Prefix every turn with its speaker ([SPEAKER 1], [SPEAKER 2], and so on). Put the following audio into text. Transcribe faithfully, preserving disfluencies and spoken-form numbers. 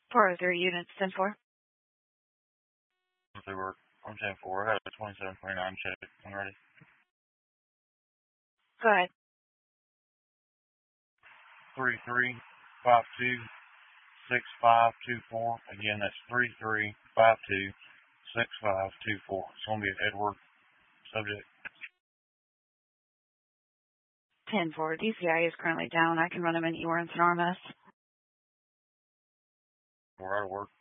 [SPEAKER 1] four oh three units, ten four.
[SPEAKER 2] They were on ten four. I had a twenty-seven twenty-nine check. I'm ready.
[SPEAKER 1] Go ahead.
[SPEAKER 2] three three five two six five two four. Again, that's three three five two six five two four. It's going to be Edward, subject.
[SPEAKER 1] ten four. D C I is currently down. I can run him in E W R and Sonormus.
[SPEAKER 2] We're out of work.